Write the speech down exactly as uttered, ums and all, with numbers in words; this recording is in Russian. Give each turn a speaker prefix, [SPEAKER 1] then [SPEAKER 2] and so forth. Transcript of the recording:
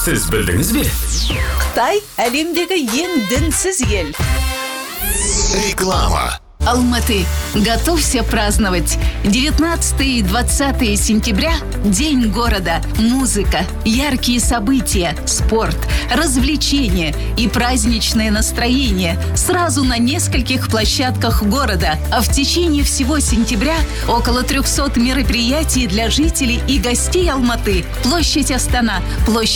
[SPEAKER 1] Сіз білдіңіз бе?
[SPEAKER 2] Қытай әлемдегі ең дінсіз ел.
[SPEAKER 1] Реклама.
[SPEAKER 3] Алматы. Готовься праздновать. девятнадцатого и двадцатого сентября – День города. Музыка, яркие события, спорт, развлечения и праздничное настроение сразу на нескольких площадках города. А в течение всего сентября около трехсот мероприятий для жителей и гостей Алматы. Площадь Астана, площадь